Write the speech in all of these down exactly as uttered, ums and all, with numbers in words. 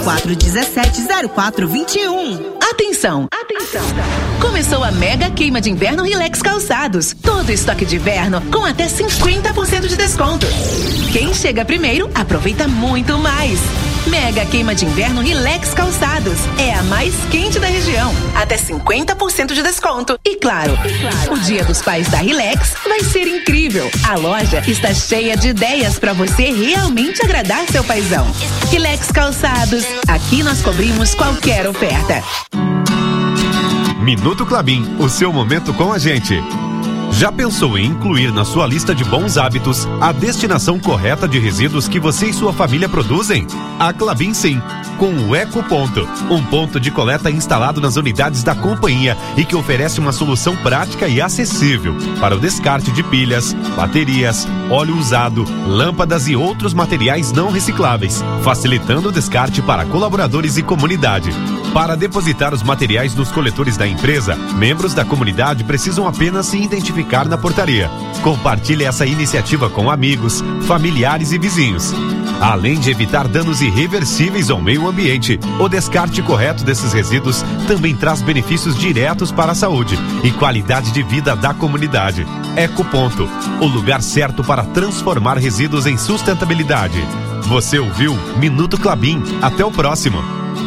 quatro um sete, zero quatro dois um. Atenção! Atenção! Começou a mega queima de inverno Relax Calçados. Todo estoque de inverno com até cinquenta por cento de desconto. Quem chega primeiro aproveita muito mais. Mega queima de inverno Relax Calçados. É a mais quente da região. Até cinquenta por cento de desconto. E claro, e claro, o Dia dos Pais da Relax vai ser incrível. A loja está cheia de ideias para você realmente agradar seu paizão. Relax Calçados. Aqui nós cobrimos qualquer oferta. Minuto Klabin, o seu momento com a gente. Já pensou em incluir na sua lista de bons hábitos a destinação correta de resíduos que você e sua família produzem? A Klabin sim, com o Ecoponto, um ponto de coleta instalado nas unidades da companhia e que oferece uma solução prática e acessível para o descarte de pilhas, baterias, óleo usado, lâmpadas e outros materiais não recicláveis, facilitando o descarte para colaboradores e comunidade. Para depositar os materiais nos coletores da empresa, membros da comunidade precisam apenas se identificar na portaria. Compartilhe essa iniciativa com amigos, familiares e vizinhos. Além de evitar danos irreversíveis ao meio ambiente, o descarte correto desses resíduos também traz benefícios diretos para a saúde e qualidade de vida da comunidade. Ecoponto, o lugar certo para transformar resíduos em sustentabilidade. Você ouviu Minuto Klabin. Até o próximo.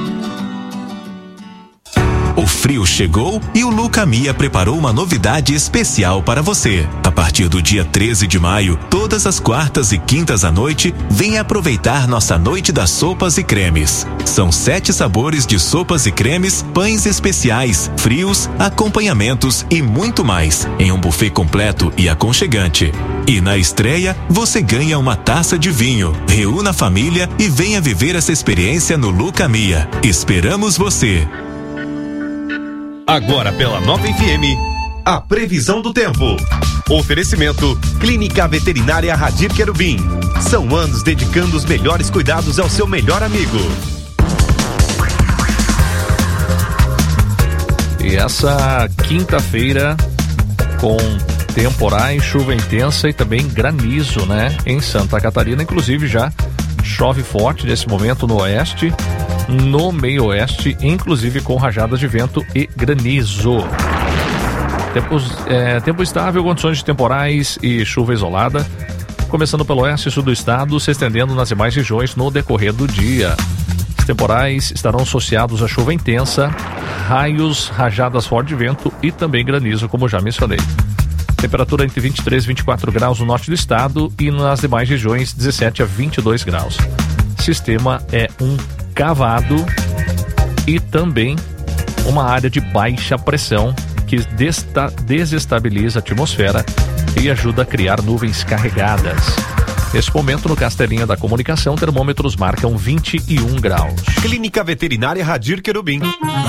O frio chegou e o Lucamia preparou uma novidade especial para você. A partir do dia treze de maio, todas as quartas e quintas à noite, venha aproveitar nossa noite das sopas e cremes. São sete sabores de sopas e cremes, pães especiais, frios, acompanhamentos e muito mais, em um buffet completo e aconchegante. E na estreia, você ganha uma taça de vinho. Reúna a família e venha viver essa experiência no Lucamia. Esperamos você! Agora pela Nova F M, a previsão do tempo. Oferecimento Clínica Veterinária Radir Querubim. São anos dedicando os melhores cuidados ao seu melhor amigo. E essa quinta-feira com temporais, chuva intensa e também granizo, né? Em Santa Catarina, inclusive já chove forte nesse momento no oeste, no meio oeste, inclusive com rajadas de vento e granizo. Tempos, é, tempo estável, condições de temporais e chuva isolada, começando pelo oeste e sul do estado, se estendendo nas demais regiões no decorrer do dia. Os temporais estarão associados a chuva intensa, raios, rajadas fortes de vento e também granizo, como já mencionei. Temperatura entre vinte e três e vinte e quatro graus no norte do estado e nas demais regiões dezessete a vinte e dois graus. Sistema é um cavado e também uma área de baixa pressão que desta, desestabiliza a atmosfera e ajuda a criar nuvens carregadas. Nesse momento, no Castelinha da Comunicação, termômetros marcam vinte e um graus. Clínica Veterinária Radir Querubim.